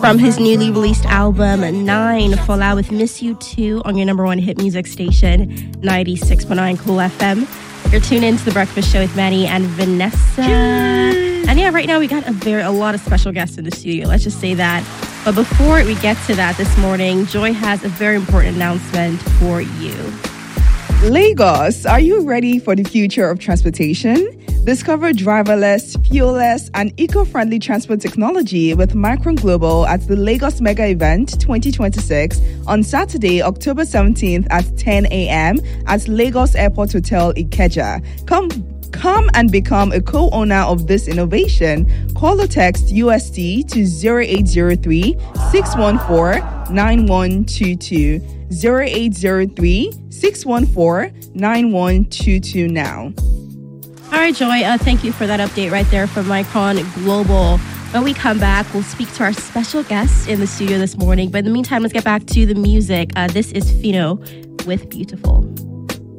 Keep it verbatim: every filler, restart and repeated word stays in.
from his newly released album, Nine, Fallout with Miss You Too on your number one hit music station, ninety-six point nine Cool F M. You're tuned into The Breakfast Show with Maddie and Vanessa. Yay! And yeah, right now we got a very a lot of special guests in the studio. Let's just say that. But before we get to that this morning, Joy has a very important announcement for you. Lagos, are you ready for the future of transportation? Discover driverless, fuelless, and eco-friendly transport technology with Micron Global at the Lagos Mega Event twenty twenty-six on Saturday, October seventeenth at ten a.m. at Lagos Airport Hotel Ikeja. Come Come and become a co-owner of this innovation. Call or text U S D to zero eight zero three, six one four, nine one two two. zero eight zero three, six one four, nine one two two now. All right, Joy, uh, thank you for that update right there from Micron Global. When we come back, we'll speak to our special guest in the studio this morning. But in the meantime, let's get back to the music. Uh, this is Fino with Beautiful.